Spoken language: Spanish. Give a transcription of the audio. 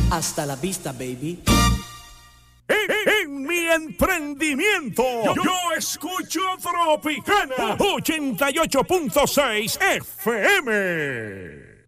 Hasta la vista, baby. En mi emprendimiento, yo escucho Tropicana 88.6 FM.